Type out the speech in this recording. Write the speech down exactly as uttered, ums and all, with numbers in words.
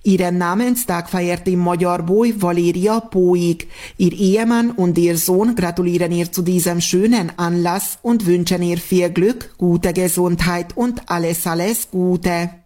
Ihren Namenstag feiert die Magyarboy Valéria Póig. Ihr Ehemann und ihr Sohn gratulieren ihr zu diesem schönen Anlass und wünschen ihr viel Glück, gute Gesundheit und alles, alles Gute.